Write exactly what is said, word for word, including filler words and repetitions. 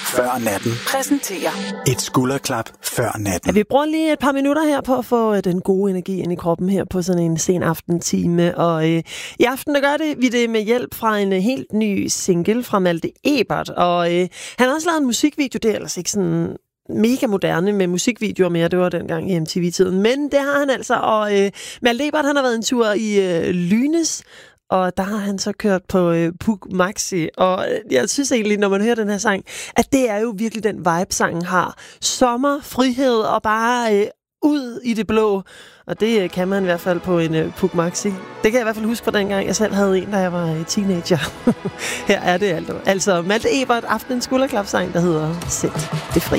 før natten præsenterer et skulderklap før natten. Ja, vi bruger lige et par minutter her på at få den gode energi ind i kroppen her på sådan en sen aftentime. Og øh, i aften der gør det, vi det med hjælp fra en øh, helt ny single fra Malte Ebert. Og øh, han har også lavet en musikvideo, det er ellers ikke sådan mega moderne med musikvideoer mere, det var dengang i M T V-tiden. Men det har han altså, og øh, Malte Ebert, han har været en tur i øh, Lynes, og der har han så kørt på øh, Puk Maxi, og øh, jeg synes egentlig, når man hører den her sang, at det er jo virkelig den vibe, sangen har. Sommer, frihed og bare øh, ud i det blå, og det øh, kan man i hvert fald på en øh, Puk Maxi. Det kan jeg i hvert fald huske fra dengang, jeg selv havde en, da jeg var øh, teenager. Her er det altså. Altså Malte Ebert, aftenens skulderklapsang, der hedder Sæt det fri.